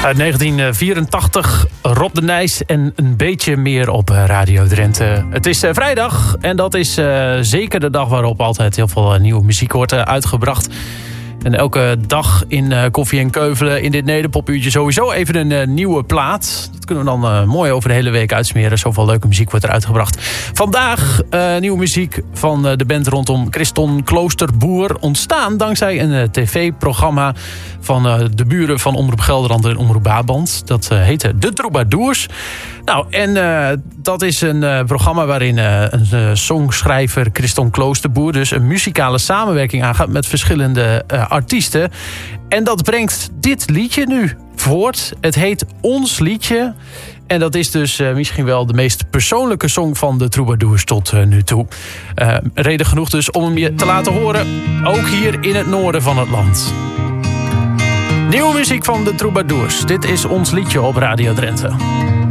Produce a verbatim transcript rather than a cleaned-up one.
Uit negentien vierentachtig, Rob de Nijs en een beetje meer op Radio Drenthe. Het is uh, vrijdag en dat is uh, zeker de dag waarop altijd heel veel uh, nieuwe muziek wordt uh, uitgebracht. En elke dag in uh, Koffie en Keuvelen in dit Nederpopuurtje sowieso even een uh, nieuwe plaat. Dat kunnen we dan uh, mooi over de hele week uitsmeren. Zoveel leuke muziek wordt er uitgebracht. Vandaag uh, nieuwe muziek van uh, de band rondom Christon Kloosterboer. Ontstaan dankzij een uh, tv-programma van uh, de buren van Omroep Gelderland en Omroep Brabant. Dat uh, heette De Troubadours. Nou, en uh, dat is een uh, programma waarin uh, een uh, songschrijver Christon Kloosterboer dus een muzikale samenwerking aangaat met verschillende uh, artiesten. En dat brengt dit liedje nu voort. Het heet Ons Liedje. En dat is dus uh, misschien wel de meest persoonlijke song van de Troubadours tot uh, nu toe. Uh, reden genoeg dus om hem je te laten horen. Ook hier in het noorden van het land. Nieuwe muziek van de Troubadours. Dit is Ons Liedje op Radio Drenthe.